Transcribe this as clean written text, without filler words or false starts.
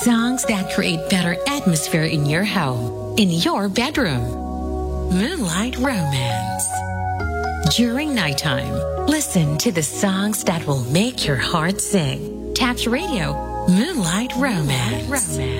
Songs that create better atmosphere in your home, in your bedroom. Moonlight Romance. During nighttime, listen to the songs that will make your heart sing. Taps Radio, Moonlight Romance.